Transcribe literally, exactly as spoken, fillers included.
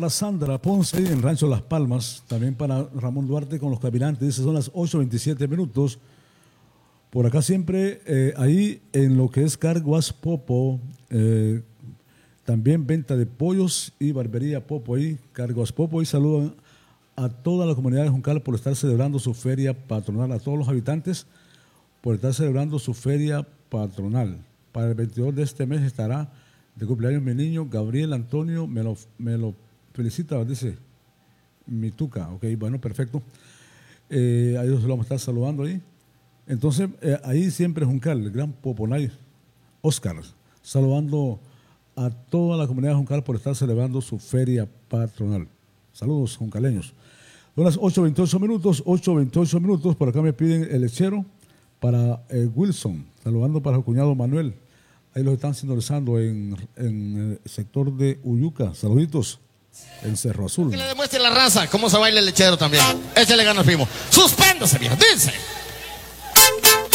para Sandra Ponce en Rancho Las Palmas, también para Ramón Duarte con los caminantes. Dice, son las ocho veintisiete minutos. Por acá siempre, eh, ahí en lo que es Carguas Popo, eh, también venta de pollos y barbería Popo ahí, Carguas Popo, y saludan a toda la comunidad de Juncal por estar celebrando su feria patronal, a todos los habitantes por estar celebrando su feria patronal. Para el veintidós de este mes estará de cumpleaños mi niño Gabriel Antonio, me lo, me lo felicita, dice mi tuca, ok, bueno, perfecto. Eh, ahí los vamos a estar saludando ahí. Entonces, eh, ahí siempre Juncal, el gran Poponay, Oscar, saludando a toda la comunidad de Juncal por estar celebrando su feria patronal. Saludos, juncaleños. Son las ocho veintiocho minutos, ocho veintiocho minutos, por acá me piden el lechero para eh, Wilson, saludando para el cuñado Manuel. Ahí los están sintonizando en, en el sector de Uyuca. Saluditos en Cerro Azul. Que le demuestre la raza cómo se baila el lechero también. Échale ganas, primo. Suspéndase, viejo. Dice.